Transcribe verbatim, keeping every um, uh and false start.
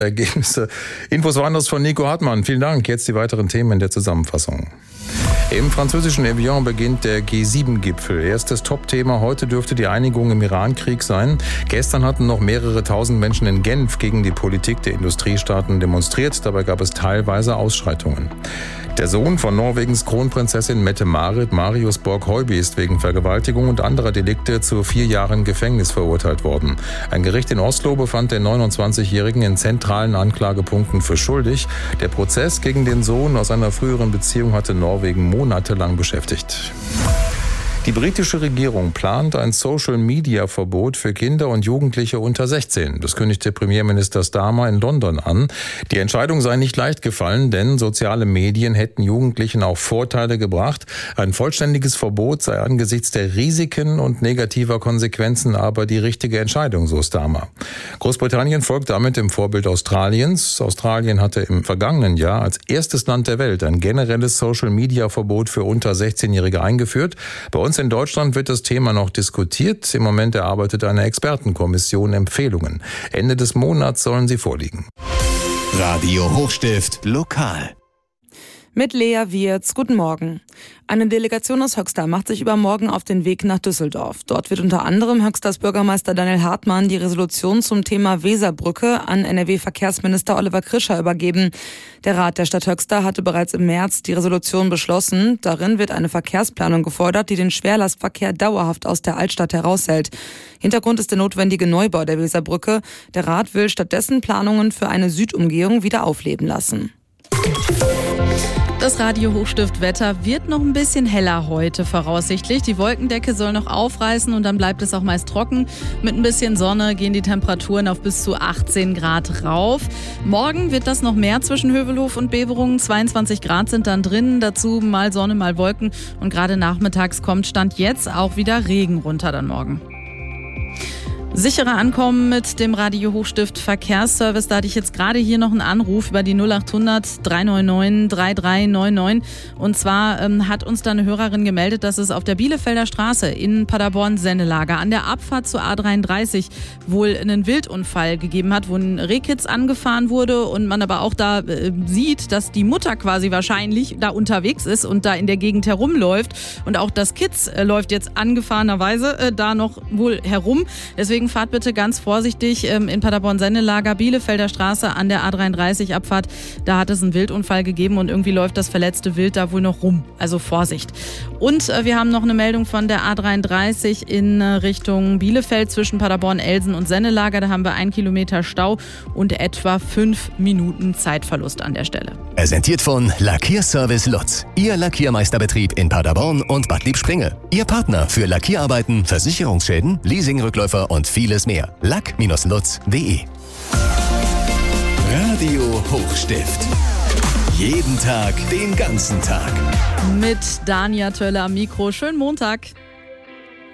Ergebnisse. Infos waren das von Nico Hartmann. Vielen Dank. Jetzt die weiteren Themen in der Zusammenfassung. Im französischen Evian beginnt der G sieben Gipfel. Erstes Top-Thema heute dürfte die Einigung im Iran-Krieg sein. Gestern hatten noch mehrere tausend Menschen in Genf gegen die Politik der Industriestaaten demonstriert. Dabei gab es teilweise Ausschreitungen. Der Sohn von Norwegens Kronprinzessin Mette-Marit, Marius Borg-Heuby, ist wegen Vergewaltigung und anderer Delikte zu vier Jahren Gefängnis verurteilt worden. Ein Gericht in Oslo befand den neunundzwanzigjährigen in zentralen Anklagepunkten für schuldig. Der Prozess gegen den Sohn aus einer früheren Beziehung hatte Norwegen monatelang beschäftigt. Die britische Regierung plant ein Social-Media-Verbot für Kinder und Jugendliche unter sechzehn. Das kündigte Premierminister Starmer in London an. Die Entscheidung sei nicht leicht gefallen, denn soziale Medien hätten Jugendlichen auch Vorteile gebracht. Ein vollständiges Verbot sei angesichts der Risiken und negativer Konsequenzen aber die richtige Entscheidung, so Starmer. Großbritannien folgt damit dem Vorbild Australiens. Australien hatte im vergangenen Jahr als erstes Land der Welt ein generelles Social-Media-Verbot für unter sechzehnjährige eingeführt. Bei uns in Deutschland wird das Thema noch diskutiert. Im Moment erarbeitet eine Expertenkommission Empfehlungen. Ende des Monats sollen sie vorliegen. Radio Hochstift lokal. Mit Lea Wirz. Guten Morgen. Eine Delegation aus Höxter macht sich übermorgen auf den Weg nach Düsseldorf. Dort wird unter anderem Höxters Bürgermeister Daniel Hartmann die Resolution zum Thema Weserbrücke an N R W-Verkehrsminister Oliver Krischer übergeben. Der Rat der Stadt Höxter hatte bereits im März die Resolution beschlossen. Darin wird eine Verkehrsplanung gefordert, die den Schwerlastverkehr dauerhaft aus der Altstadt heraushält. Hintergrund ist der notwendige Neubau der Weserbrücke. Der Rat will stattdessen Planungen für eine Südumgehung wieder aufleben lassen. Das Radio Hochstift Wetter wird noch ein bisschen heller heute voraussichtlich. Die Wolkendecke soll noch aufreißen und dann bleibt es auch meist trocken. Mit ein bisschen Sonne gehen die Temperaturen auf bis zu achtzehn Grad rauf. Morgen wird das noch mehr zwischen Hövelhof und Beverungen. zweiundzwanzig Grad sind dann drin. Dazu mal Sonne, mal Wolken. Und gerade nachmittags kommt Stand jetzt auch wieder Regen runter dann morgen. Sicherer ankommen mit dem Radio Hochstift Verkehrsservice. Da hatte ich jetzt gerade hier noch einen Anruf über die null achthundert drei neun neun drei drei neun neun. Und zwar ähm, hat uns da eine Hörerin gemeldet, dass es auf der Bielefelder Straße in Paderborn-Sennelager an der Abfahrt zur A dreiunddreißig wohl einen Wildunfall gegeben hat, wo ein Rehkitz angefahren wurde und man aber auch da äh, sieht, dass die Mutter quasi wahrscheinlich da unterwegs ist und da in der Gegend herumläuft. Und auch das Kitz äh, läuft jetzt angefahrenerweise äh, da noch wohl herum. Deswegen fahrt bitte ganz vorsichtig ähm, in Paderborn-Sennelager, Bielefelder Straße an der A dreiunddreißig Abfahrt. Da hat es einen Wildunfall gegeben und irgendwie läuft das verletzte Wild da wohl noch rum. Also Vorsicht. Und äh, wir haben noch eine Meldung von der A dreiunddreißig in äh, Richtung Bielefeld zwischen Paderborn-Elsen und Sennelager. Da haben wir einen Kilometer Stau und etwa fünf Minuten Zeitverlust an der Stelle. Präsentiert von Lackierservice Lutz. Ihr Lackiermeisterbetrieb in Paderborn und Bad Liebspringe. Ihr Partner für Lackierarbeiten, Versicherungsschäden, Leasingrückläufer und vieles mehr. lack Bindestrich lutz punkt de Radio Hochstift. Jeden Tag, den ganzen Tag. Mit Dania Töller am Mikro. Schönen Montag.